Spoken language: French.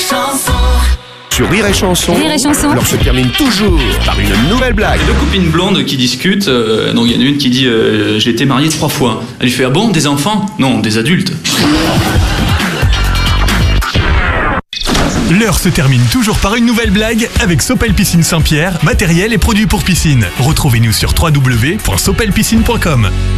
Sur Rire et Chanson, Rire et Chanson. l'heure se termine toujours par une nouvelle blague. Deux copines blondes qui discutent, donc il y en a une qui dit j'ai été mariée 3 fois. Elle lui fait ah bon, des enfants? Non, des adultes. L'heure se termine toujours par une nouvelle blague avec Sopel Piscine Saint-Pierre, matériel et produits pour piscine. Retrouvez-nous sur www.sopelpiscine.com.